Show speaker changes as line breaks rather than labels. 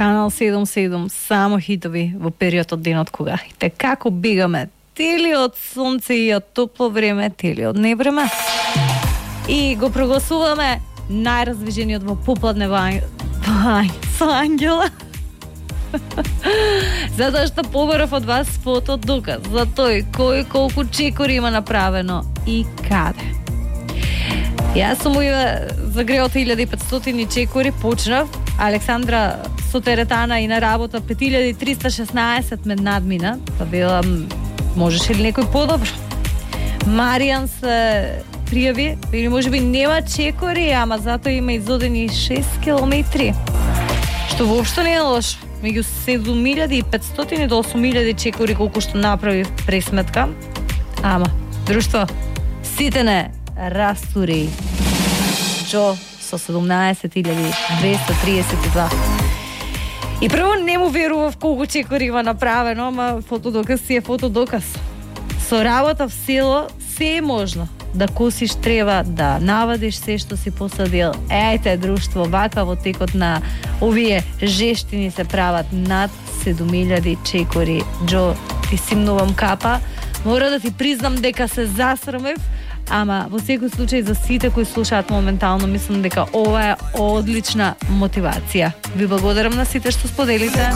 Канал 77, само хитови во период од денот кога и како бегаме целиот сонце и од топло време, целиот невреме. И го прогласуваме најразвижениот во попладне со Ангела. Затоа што побарав од вас фото доказ за тој кој колку чекори има направено и каде. Јас сум загреот 1500 чекори, почнав. Александра со теретана и на работа 5316 ме надмина. Па велам, можеше ли некој подобро? Маријан се пријави, или можеби нема чекори, ама затоа има изодени 6 километри. Што воопшто не е лошо. Меѓу 7500 до 8000 чекори колку што направи пресметка. Ама, друштво, сите не растури. Джо со 17232. И прво не му верував колку чекори има направено, ама фотодоказ си е фотодоказ. Со работа в село се е можно. Да косиш треба, да навадиш се што си посадил. Ејте, друштво, вака во текот на овие жештини се прават над 7000 чекори. Джо, ти си мнувам капа. Мора да ти признам дека се засрамев, ама во секој случај за сите кои слушаат моментално, мислам дека ова е одлична мотивација. Ви благодарам на сите што споделите.